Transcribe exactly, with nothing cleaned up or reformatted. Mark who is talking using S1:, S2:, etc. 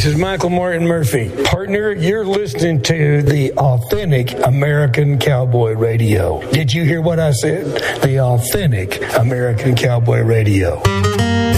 S1: This is Michael Martin Murphy. Partner, you're listening to the authentic American Cowboy Radio. Did you hear what I said? The authentic American Cowboy Radio.